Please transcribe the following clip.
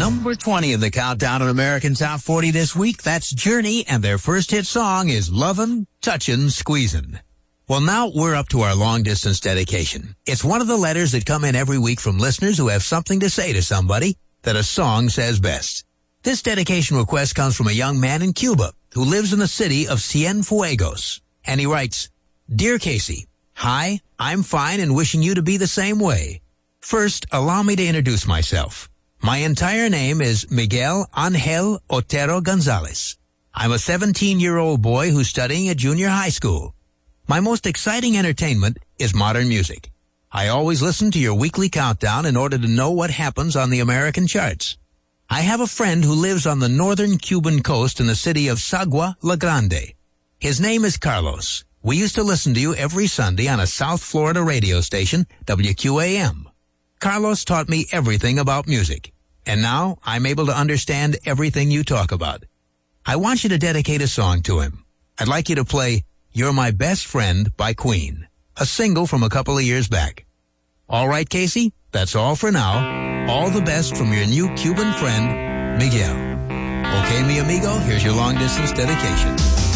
Number 20 of the Countdown on American Top 40 this week, that's Journey, and their first hit song is Lovin', Touchin', Squeezin'. Well, now we're up to our long-distance dedication. It's one of the letters that come in every week from listeners who have something to say to somebody that a song says best. This dedication request comes from a young man in Cuba who lives in the city of Cienfuegos, and he writes, Dear Casey, hi, I'm fine and wishing you to be the same way. First, allow me to introduce myself. My entire name is Miguel Angel Otero Gonzalez. I'm a 17-year-old boy who's studying at junior high school. My most exciting entertainment is modern music. I always listen to your weekly countdown in order to know what happens on the American charts. I have a friend who lives on the northern Cuban coast in the city of Sagua La Grande. His name is Carlos. We used to listen to you every Sunday on a South Florida radio station, WQAM. Carlos taught me everything about music, and now I'm able to understand everything you talk about. I want you to dedicate a song to him. I'd like you to play You're My Best Friend by Queen, a single from a couple of years back. All right, Casey, that's all for now. All the best from your new Cuban friend, Miguel. Okay, mi amigo, here's your long-distance dedication.